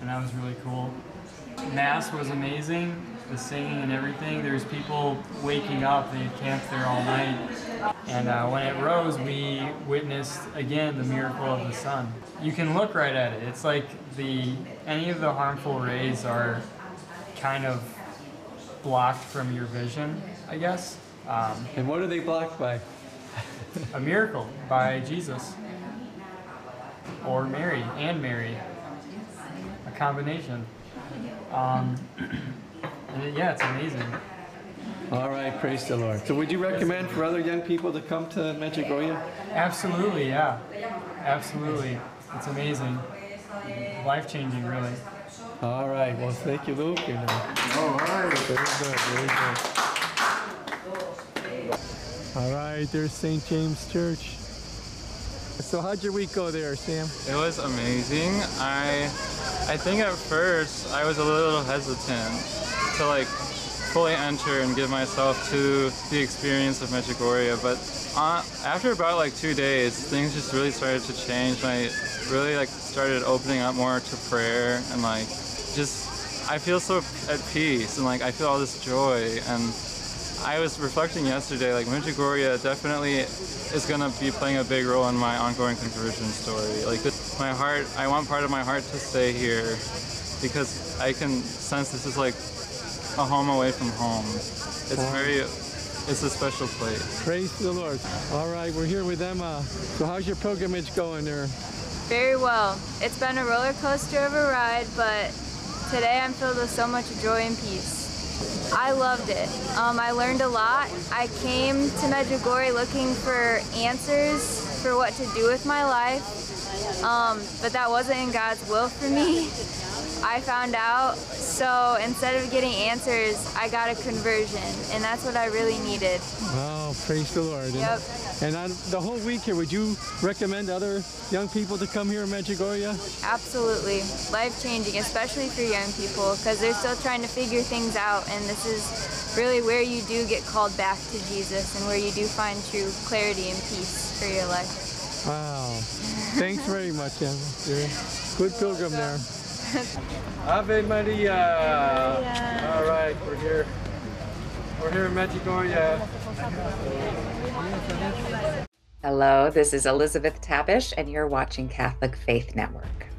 and that was really cool. Mass was amazing, the singing and everything. There's people waking up, they had camped there all night. And when it rose, we witnessed again the miracle of the sun. You can look right at it. It's like any of the harmful rays are kind of blocked from your vision, I guess. And what are they blocked by? A miracle by Jesus. Or Mary, and Mary. A combination. Yeah, it's amazing. All right, praise the Lord. So would you recommend for other young people to come to Medjugorje? Absolutely, yeah. Absolutely. It's amazing. Life-changing, really. All right, well, thank you, Luke. And, All right. very good, very good. All right, there's St. James Church. So how'd your week go there, Sam? It was amazing. I think at first I was a little hesitant to like fully enter and give myself to the experience of Medjugorje, but after about like 2 days, things just really started to change. I really like started opening up more to prayer, and like I feel so at peace, and like I feel all this joy. And I was reflecting yesterday, like Medjugorje definitely is gonna be playing a big role in my ongoing conversion story. Like my heart, I want part of my heart to stay here because I can sense this is like a home away from home. It's a special place. Praise the Lord. All right, we're here with Emma. So how's your pilgrimage going there? Very well. It's been a roller coaster of a ride, but today I'm filled with so much joy and peace. I loved it. I learned a lot. I came to Medjugorje looking for answers for what to do with my life, but that wasn't in God's will for me. I found out, so instead of getting answers, I got a conversion, and that's what I really needed. Oh, praise the Lord. Yep. And on the whole week here, would you recommend other young people to come here in Medjugorje? Absolutely. Life-changing, especially for young people, because they're still trying to figure things out, and this is really where you do get called back to Jesus and where you do find true clarity and peace for your life. Wow. Thanks very much, Emma. You're a good pilgrim there. Ave Maria. All right, we're here. We're here in Medjugorje. Hello, this is Elizabeth Tabish, and you're watching Catholic Faith Network.